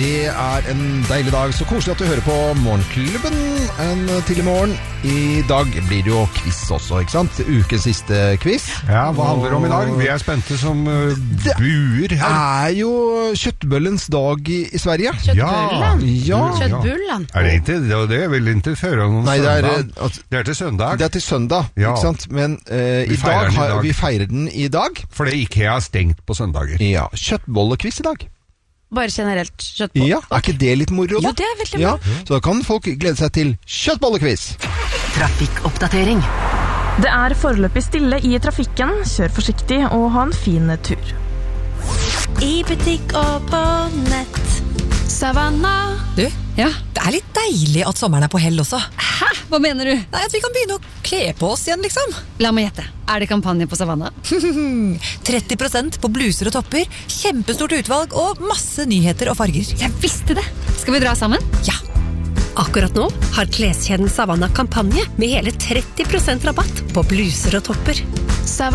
Det en deilig dag, så koselig at du hører på Morgenklubben en tidlig morgen. I dag blir det jo quiz også, ikke sant? Ukens siste quiz. Ja, hva handler det om i dag? Vi spente som buer her. Det jo kjøttbøllens dag i Sverige. Kjøttbullen? Ja. Kjøttbullen? Det ikke, det vel ikke før om Nei, søndag. Det til søndag. Det til søndag, ja. ikke sant? Men vi feirer den i dag. Fordi IKEA stengт på søndager. Ja, kjøttbollequiz i dag. Bare generelt kjøttboll? Ja, ikke det litt moro da? Jo, det veldig bra. Ja, så da kan folk glede seg til kjøttbollequiz. Trafikkoppdatering. Det foreløpig stille i trafikken. Kjør forsiktig og ha en fin tur. I butikk og på nett. Savanna. Du, ja, det litt deilig at sommeren på hell også. Hæ? Hva mener du? Nei, at vi kan begynne å kle på oss igjen, liksom. La meg gjette. Det kampanje på Savanna? 30% på bluser og topper, kjempestort utvalg og masse nyheter og farger. Jeg visste det! Skal vi dra sammen? Ja. Akkurat nå har kleskjeden Savanna kampanje med hele 30% rabatt på bluser og topper.